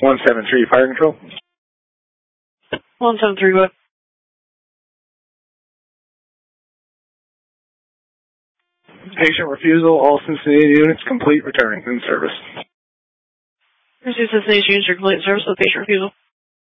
173, fire control. 173, what? Patient refusal, all Cincinnati units complete, returning in service. Cincinnati units are complete in service with patient refusal.